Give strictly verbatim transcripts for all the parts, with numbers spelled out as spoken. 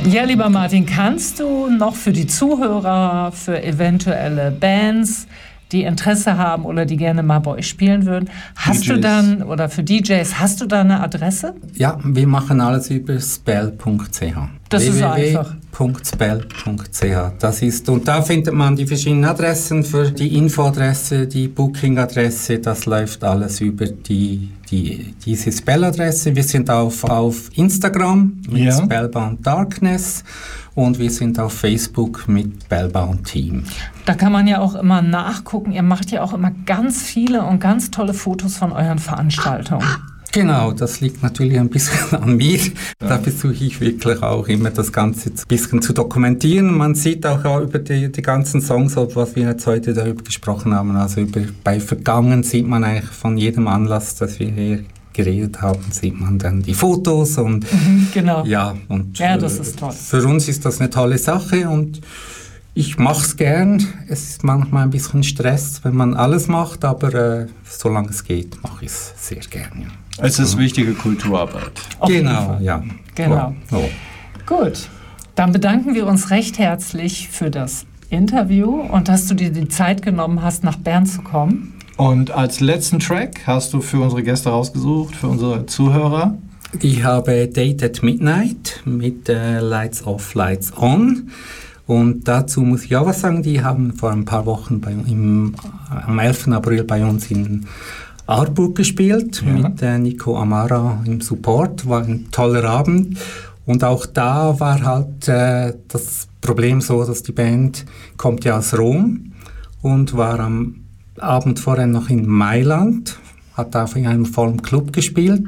Ja, lieber Martin, kannst du noch für die Zuhörer, für eventuelle Bands, die Interesse haben oder die gerne mal bei euch spielen würden, hast D Js. Du dann, oder für D Js, hast du da eine Adresse? Ja, wir machen alles über spell punkt c h. Das ist so einfach. w w w punkt spell punkt c h. Das ist, und da findet man die verschiedenen Adressen für die Infoadresse, die Booking-Adresse, das läuft alles über die, die, diese Spell-Adresse. Wir sind auf, auf Instagram mit ja. Spellbound Darkness und wir sind auf Facebook mit Spellbound Team. Da kann man ja auch immer nachgucken. Ihr macht ja auch immer ganz viele und ganz tolle Fotos von euren Veranstaltungen. Genau, das liegt natürlich ein bisschen an mir. Da versuche ich wirklich auch immer das Ganze ein bisschen zu dokumentieren. Man sieht auch über die, die ganzen Songs, was wir jetzt heute darüber gesprochen haben. Also über, bei Vergangen sieht man eigentlich von jedem Anlass, dass wir hier geredet haben, sieht man dann die Fotos und mhm, genau. ja, und ja, das ist toll. Für uns ist das eine tolle Sache und ich mache es gern. Es ist manchmal ein bisschen Stress, wenn man alles macht, aber äh, solange es geht, mache ich es sehr gern. Ja. Es ist wichtige Kulturarbeit. Genau, ja. Genau. Oh, oh. Gut, dann bedanken wir uns recht herzlich für das Interview und dass du dir die Zeit genommen hast, nach Bern zu kommen. Und als letzten Track hast du für unsere Gäste rausgesucht, für unsere Zuhörer? Ich habe Date at Midnight mit äh, Lights Off, Lights On. Und dazu muss ich auch was sagen, die haben vor ein paar Wochen bei, im, am elften April bei uns in Aarburg gespielt, ja. mit äh, Nico Amara im Support, war ein toller Abend und auch da war halt äh, das Problem so, dass die Band kommt ja aus Rom und war am Abend vorher noch in Mailand, hat da in einem vollen Club gespielt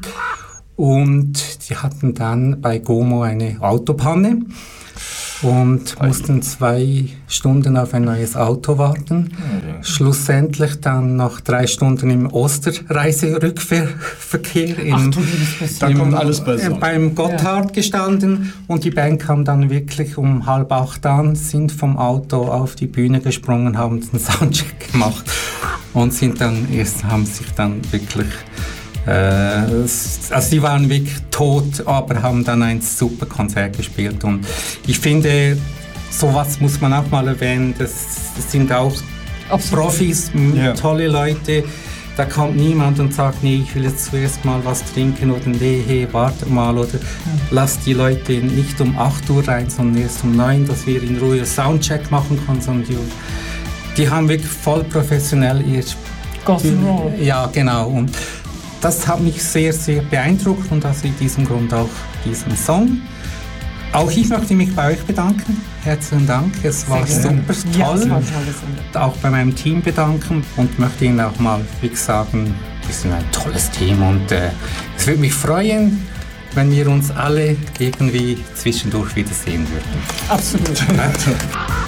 und die hatten dann bei Como eine Autopanne und mussten zwei Stunden auf ein neues Auto warten. Ja. Schlussendlich dann noch drei Stunden im Osterreiserückverkehr im, da kommt alles beisammen. beim Gotthard ja. gestanden und die Band kam dann wirklich um halb acht an, sind vom Auto auf die Bühne gesprungen, haben den Soundcheck gemacht und sind dann erst haben sich dann wirklich also die waren wirklich tot, aber haben dann ein super Konzert gespielt und ich finde, sowas muss man auch mal erwähnen, das, das sind auch Absolut. Profis, ja. tolle Leute, da kommt niemand und sagt, nee, ich will jetzt zuerst mal was trinken oder nee, hey, warte mal oder mhm. lass die Leute nicht um acht Uhr rein, sondern erst um neun, dass wir in Ruhe Soundcheck machen können, sondern die, die haben wirklich voll professionell ihr Gospel Roll. Ja, genau und das hat mich sehr, sehr beeindruckt und aus diesem Grund auch diesen Song. Auch ich möchte mich bei euch bedanken. Herzlichen Dank, es war super toll. Ja, es war toll. Auch bei meinem Team bedanken und möchte Ihnen auch mal, wie sagen, wir sind ein tolles Team und äh, es würde mich freuen, wenn wir uns alle irgendwie zwischendurch wiedersehen würden. Absolut.